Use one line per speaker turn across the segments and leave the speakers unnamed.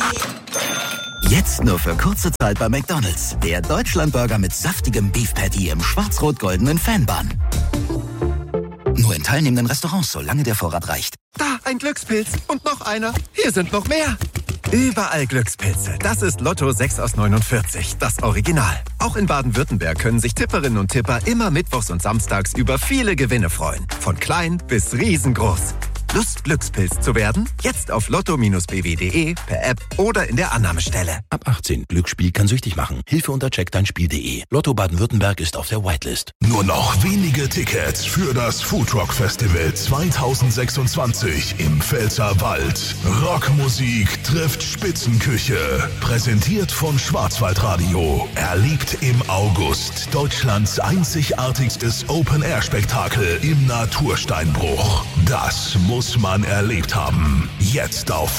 Jetzt nur für kurze Zeit bei McDonald's. Der Deutschlandburger mit saftigem Beef Patty im schwarz-rot-goldenen Fanbun. Nur in teilnehmenden Restaurants, solange der Vorrat reicht.
Da, ein Glückspilz. Und noch einer. Hier sind noch mehr. Überall Glückspilze. Das ist Lotto 6 aus 49, das Original. Auch in Baden-Württemberg können sich Tipperinnen und Tipper immer mittwochs und samstags über viele Gewinne freuen. Von klein bis riesengroß. Lust, Glückspilz zu werden? Jetzt auf lotto-bw.de, per App oder in der Annahmestelle.
Ab 18. Glücksspiel kann süchtig machen. Hilfe unter checkdeinspiel.de. Lotto Baden-Württemberg ist auf der Whitelist.
Nur noch wenige Tickets für das Foodrock Festival 2026 im Pfälzerwald. Rockmusik trifft Spitzenküche. Präsentiert von Schwarzwaldradio. Erlebt im August Deutschlands einzigartigstes Open-Air-Spektakel im Natursteinbruch. Das muss man erlebt haben. Jetzt auf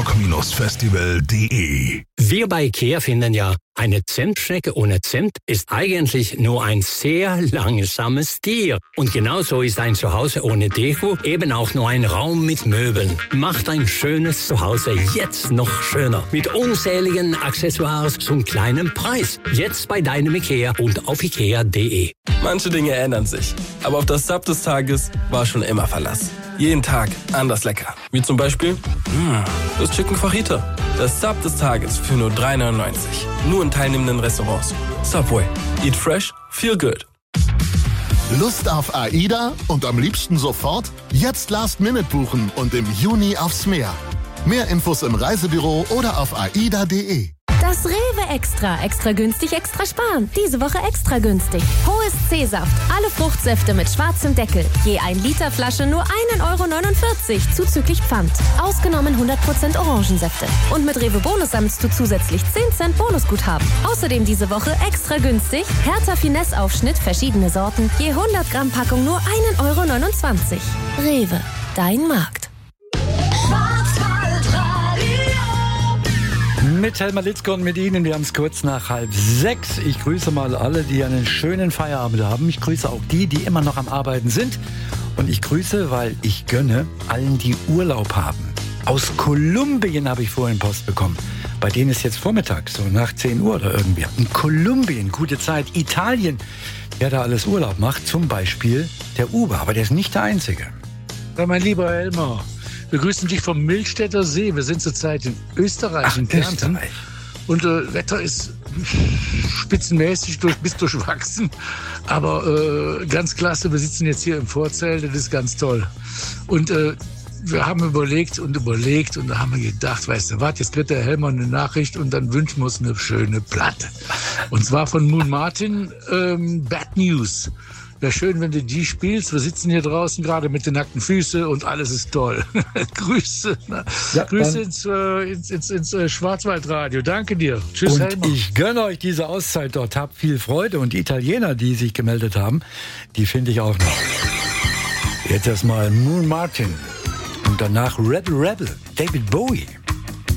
foodrock-festival.de.
Wir bei IKEA finden ja, eine Zentschnecke ohne Zimt ist eigentlich nur ein sehr langsames Tier. Und genauso ist ein Zuhause ohne Deko eben auch nur ein Raum mit Möbeln. Macht ein schönes Zuhause jetzt noch schöner. Mit unzähligen Accessoires zum kleinen Preis. Jetzt bei deinem IKEA und auf ikea.de.
Manche Dinge ändern sich, aber auf das Sub des Tages war schon immer Verlass. Jeden Tag anders lecker. Wie zum Beispiel das Chicken Fajita. Das Sub des Tages für nur 3,99. Nur in teilnehmenden Restaurants. Subway. Eat fresh, feel good.
Lust auf AIDA und am liebsten sofort? Jetzt Last Minute buchen und im Juni aufs Meer. Mehr Infos im Reisebüro oder auf aida.de.
Das Rewe Extra. Extra günstig, extra sparen. Diese Woche extra günstig. Hohes C-Saft. Alle Fruchtsäfte mit schwarzem Deckel. Je 1 Liter Flasche nur 1,49 € zuzüglich Pfand. Ausgenommen 100% Orangensäfte. Und mit Rewe Bonus sammelst du zusätzlich 10 Cent Bonusguthaben. Außerdem diese Woche extra günstig. Hertha Finesse Aufschnitt, verschiedene Sorten. Je 100 Gramm Packung nur 1,29 €. Rewe. Dein Markt.
Mit Helmer Litzko und mit Ihnen, wir haben es kurz nach 5:30. Ich grüße mal alle, die einen schönen Feierabend haben. Ich grüße auch die immer noch am Arbeiten sind. Und ich grüße, weil ich gönne, allen, die Urlaub haben. Aus Kolumbien habe ich vorhin Post bekommen. Bei denen ist jetzt Vormittag, so nach 10 Uhr oder irgendwie. In Kolumbien, gute Zeit. Italien, wer da alles Urlaub macht, zum Beispiel der Uber. Aber der ist nicht der Einzige.
Ja, mein lieber Elmar. Wir grüßen dich vom Millstätter See. Wir sind zurzeit in Österreich, in Kärnten. Und Wetter ist spitzenmäßig bis durchwachsen. Aber ganz klasse, wir sitzen jetzt hier im Vorzelt, das ist ganz toll. Und wir haben überlegt und da haben wir gedacht, weißt du was, jetzt kriegt der Helmer eine Nachricht und dann wünschen wir uns eine schöne Platte. Und zwar von Moon Martin, Bad News. Wäre schön, wenn du die spielst. Wir sitzen hier draußen gerade mit den nackten Füßen und alles ist toll. Grüße. Ja, Grüße ins Schwarzwaldradio. Danke dir. Tschüss, Helmer.
Und ich gönne euch diese Auszeit dort. Habt viel Freude. Und die Italiener, die sich gemeldet haben, die finde ich auch noch. Jetzt erstmal Moon Martin. Und danach Rebel, David Bowie.